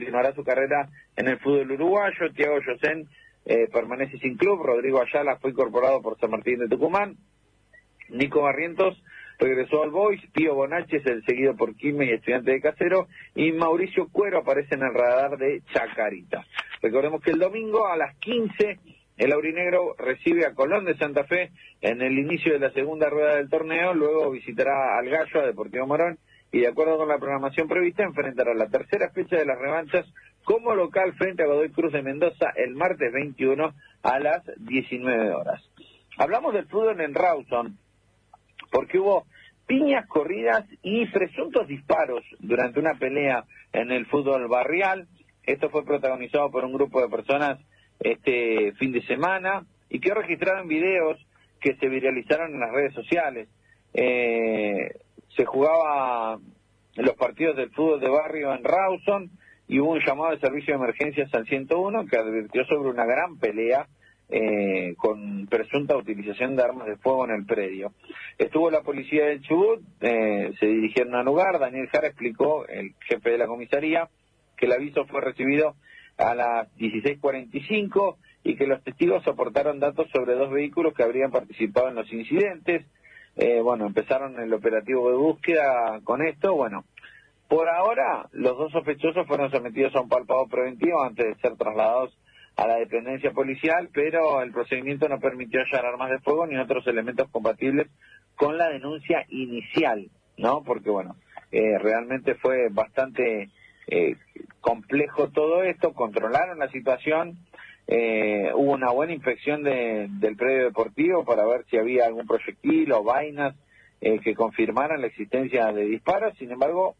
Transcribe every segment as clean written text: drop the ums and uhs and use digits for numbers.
continuará su carrera en el fútbol uruguayo. Thiago Yosén permanece sin club. Rodrigo Ayala fue incorporado por San Martín de Tucumán. Nico Barrientos regresó al Boys. Pío Bonacci es el seguido por Quilmes y Estudiantes de Casero. Y Mauricio Cuero aparece en el radar de Chacarita. Recordemos que el domingo a las 15... el aurinegro recibe a Colón de Santa Fe en el inicio de la segunda rueda del torneo, luego visitará al Gallo, a Deportivo Morón, y de acuerdo con la programación prevista, enfrentará la tercera fecha de las revanchas como local frente a Godoy Cruz de Mendoza el martes 21 a las 19 horas. Hablamos del fútbol en Rawson, porque hubo piñas, corridas y presuntos disparos durante una pelea en el fútbol barrial. Esto fue protagonizado por un grupo de personas este fin de semana y que registraron videos que se viralizaron en las redes sociales. Se jugaba los partidos del fútbol de barrio en Rawson y hubo un llamado de servicio de emergencias al 101 que advirtió sobre una gran pelea con presunta utilización de armas de fuego en el predio. Estuvo la policía del Chubut, se dirigieron al lugar. Daniel Jara explicó, el jefe de la comisaría, que el aviso fue recibido a las 16:45 y que los testigos aportaron datos sobre 2 vehículos que habrían participado en los incidentes. Empezaron el operativo de búsqueda con esto. Por ahora los 2 sospechosos fueron sometidos a un palpado preventivo antes de ser trasladados a la dependencia policial, pero el procedimiento no permitió hallar armas de fuego ni otros elementos compatibles con la denuncia inicial, ¿no? Porque realmente fue bastante complejo todo esto. Controlaron la situación, hubo una buena inspección del predio deportivo para ver si había algún proyectil o vainas que confirmaran la existencia de disparos. Sin embargo,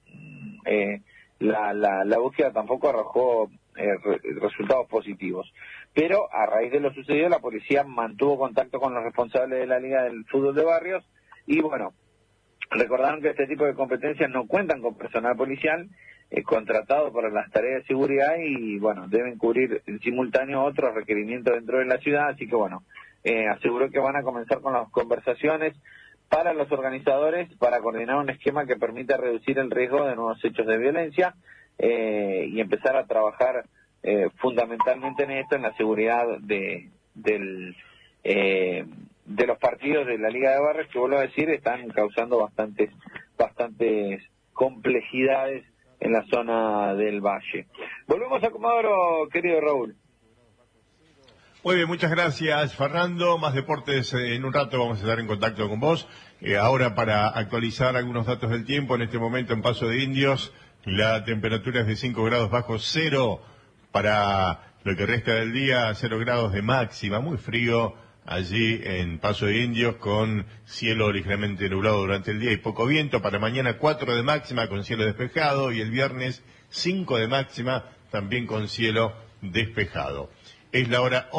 la búsqueda tampoco arrojó resultados positivos. Pero a raíz de lo sucedido, la policía mantuvo contacto con los responsables de la Liga del Fútbol de Barrios y recordaron que este tipo de competencias no cuentan con personal policial contratado para las tareas de seguridad y deben cubrir en simultáneo otros requerimientos dentro de la ciudad. Así que aseguró que van a comenzar con las conversaciones para los organizadores para coordinar un esquema que permita reducir el riesgo de nuevos hechos de violencia y empezar a trabajar fundamentalmente en esto, en la seguridad de los partidos de la Liga de Barrios, que vuelvo a decir están causando bastantes complejidades en la zona del Valle. Volvemos a Comodoro, querido Raúl. Muy bien, muchas gracias, Fernando. Más deportes en un rato, vamos a estar en contacto con vos. Ahora, para actualizar algunos datos del tiempo, en este momento en Paso de Indios, la temperatura es de 5 grados bajo cero. Para lo que resta del día, 0 grados de máxima, muy frío allí en Paso de Indios, con cielo ligeramente nublado durante el día y poco viento. Para mañana 4 de máxima con cielo despejado y el viernes 5 de máxima también con cielo despejado. Es la hora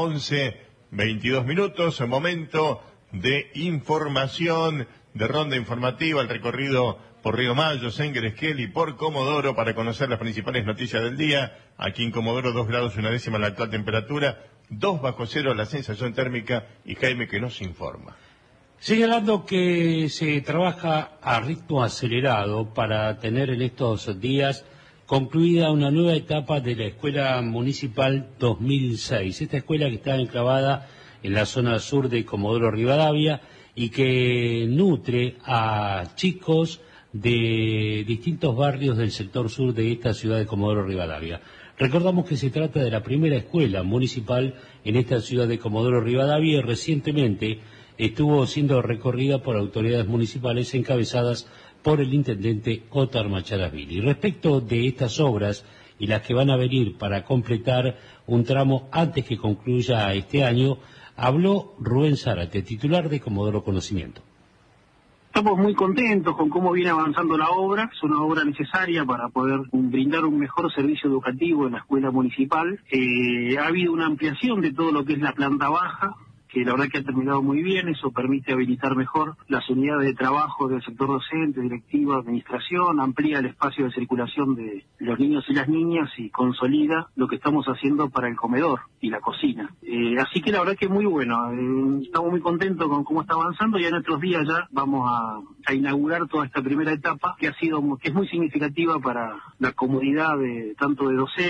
11:22, momento de información, de ronda informativa, el recorrido por Río Mayo, Senguer, Esquel y por Comodoro para conocer las principales noticias del día. Aquí en Comodoro 2 grados 1 décima la actual temperatura, 2 bajo cero la sensación térmica y Jaime que nos informa. Señalando que se trabaja a ritmo acelerado para tener en estos días concluida una nueva etapa de la Escuela Municipal 2006. Esta escuela que está enclavada en la zona sur de Comodoro Rivadavia y que nutre a chicos de distintos barrios del sector sur de esta ciudad de Comodoro Rivadavia. Recordamos que se trata de la primera escuela municipal en esta ciudad de Comodoro Rivadavia y recientemente estuvo siendo recorrida por autoridades municipales encabezadas por el intendente Ótar Macharas-Vili. Respecto de estas obras y las que van a venir para completar un tramo antes que concluya este año, habló Rubén Zárate, titular de Comodoro Conocimiento. Estamos muy contentos con cómo viene avanzando la obra. Es una obra necesaria para poder brindar un mejor servicio educativo en la escuela municipal. Ha habido una ampliación de todo lo que es la planta baja, que la verdad que ha terminado muy bien. Eso permite habilitar mejor las unidades de trabajo del sector docente, directivo, administración, amplía el espacio de circulación de los niños y las niñas y consolida lo que estamos haciendo para el comedor y la cocina. Así que la verdad que muy bueno. Estamos muy contentos con cómo está avanzando y en otros días ya vamos a inaugurar toda esta primera etapa que es muy significativa para la comunidad tanto de docentes